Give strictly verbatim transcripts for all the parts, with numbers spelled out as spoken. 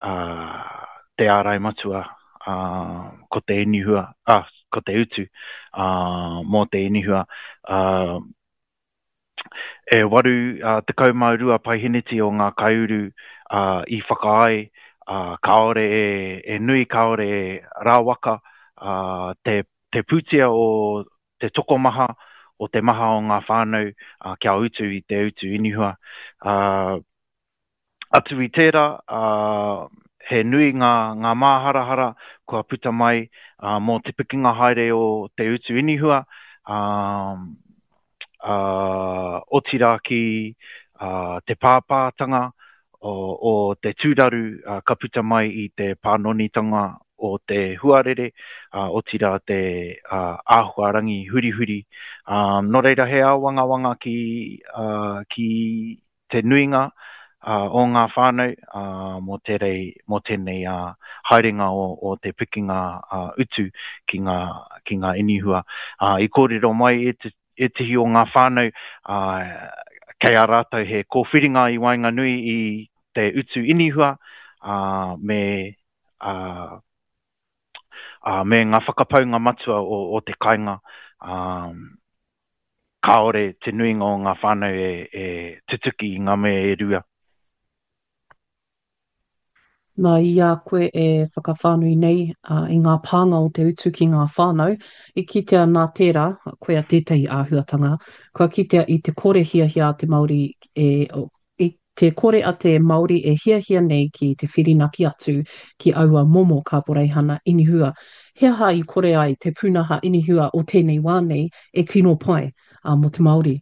uh, te ārai matua, uh, ko te inihua, ah, ko te utu, uh, mō te inihua. Uh, e waru uh, te kaumaurua paihiniti o ngā kaiuru uh, i whakaai, uh, kaore e, e nui kaore e rāwaka, uh, te, te pūtia o te tokomaha, o te maha o ngā whānau uh, kia utu i te utu inihua. Uh, atu i tērā, uh, he nui ngā, ngā māharahara kua puta mai uh, mō te pikinga haere o te utu inihua, um, uh, o tira ki uh, te pāpātanga o, o te tūraru uh, ka puta mai i te pānonitanga o te huarere, uh, o tira te uh, āhuarangi huri huri. Um, no reira he awanga wanga ki, uh, ki te nuinga uh, o ngā whānau uh, mō, terei, mō tēnei uh, haerenga o, o te pikinga uh, utu ki ngā, ki ngā inihua. Uh, I kōrero mai e te e tihi o ngā whānau, uh, kei a rātou he kōwhiringa i Wainganui i te utu inihua, uh, me, uh, uh, me ngā whakapaunga matua o, o te kainga, um, kaore te nuinga o ngā whānau e, e tutuki i ngā mea e rua. Nā ia koe e whakawhānui nei uh, i ngā pānga o te utu ki ngā whānau. I kitea nā tērā, koe a tētai āhuatanga, kua kitea i te kore hia hia a te Māori, e, o, i te kore a te Māori e hia hia nei ki te whirinaki atu ki aua momo ka poreihana inihua. Hea ha i kore ai te pūnaha inihua o tēnei wānei e tino pai uh, mo te Māori.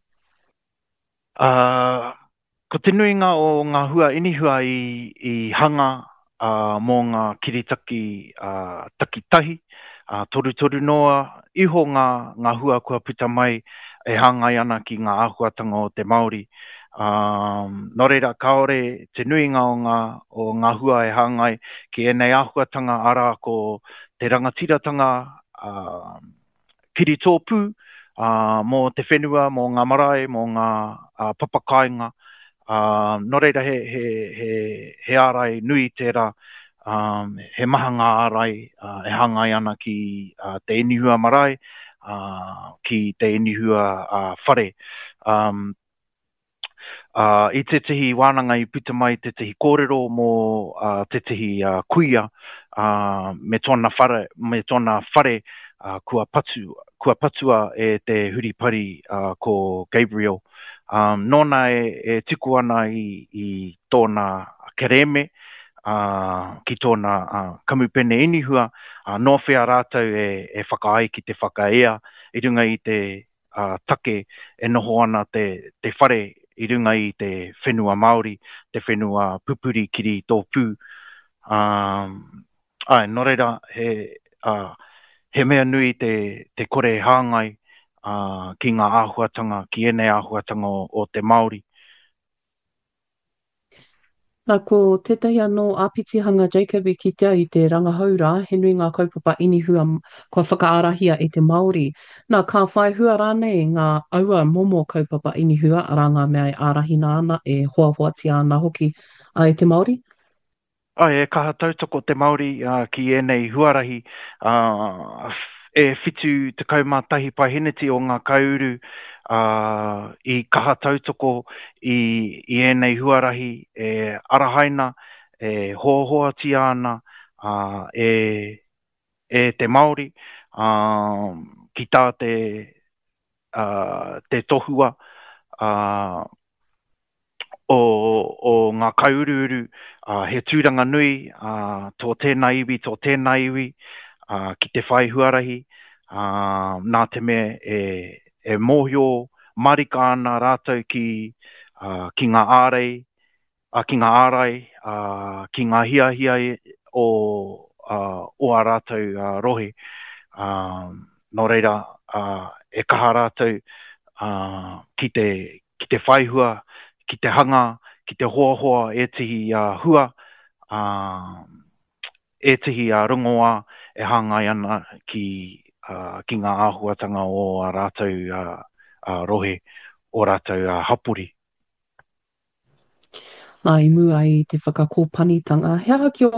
Uh, ko te nuinga o ngā hua inihua i, i hanga uh, mō ngā kiritaki uh, takitahi, uh, toru toru noa, iho ngā, ngā hua kua puta mai e hangai ana ki ngā āhuatanga o te Māori. Um, no reira, kaore te nuinga o ngā, o ngā hua e hangai ki enei āhuatanga ara ko te rangatiratanga uh, kiri tōpū, uh, mō te whenua, mō ngā marae, mō ngā uh, papakainga. Uh, no reira he, he, he, he ārai nui tērā, um, he maha ngā ārai uh, e hangai ana ki uh, te inihua marae, uh, ki te inihua uh, whare. Um, uh, I te tihi wānanga i puta mai te tihi kōrero mō uh, te tihi uh, kuia, uh, me tōna whare, me tōna whare uh, kua, patu, kua patua e te huripari uh, ko Gabriel. Um, nōna e, e tuku ana i, i tōna kereme, uh, ki tōna uh, kamupene inihua, uh, no whea rātou e, e whakaai ki te whakaea, i runga i te uh, take e noho ana te, te whare, i runga i te whenua Māori, te whenua pupuri kiri tō pū. Um, ai, no reira, he, uh, he mea nui te, te kore hāngai, Uh, ki ngā āhuatanga, ki enei āhuatanga o, o te Māori. Nā ko tētahi anō āpitihanga Jacob i kitea i te rangahaura, he nui ngā kaupapa inihua kua whakaarahia e te Māori. Nā ka whai hua rānei ngā aua momo kaupapa inihua, ara ngā mea e ārahina ana, e hoa hoa tia ana hoki uh, e te Māori? Ai, e kaha tautoko te Māori uh, ki enei huarahi, uh, e whitu te kaumātahi paihiniti o ngā kauru uh, i kaha tautoko i, i enei huarahi, e arahaina, e hoahoa tia ana, uh, e, e te Māori, uh, ki tā te, uh, te tohua, uh, o, o ngā kaururu, uh, he tūranga nui, uh, tō tēnā iwi, tō tēnā iwi, uh, ki te whai huarahi, uh, nā te mea e, e mōhio marika ana rātou ki, uh, ki ngā ārei, uh, ki ngā ārai, uh, ki ngā hia hia o, uh, o a rātou uh, rohe. Uh, no reira, uh, e kaha rātou uh, ki, te, ki te whaihua, ki te hanga, ki te hoa hoa e tihi uh, hua, uh, e tihi uh, rungoa e hangai ana ki, uh, ki ngā āhuatanga o a rātou uh, uh, rohe, o rātou uh, hapuri. Nā i mua i te whakakōpanitanga. He aha ki o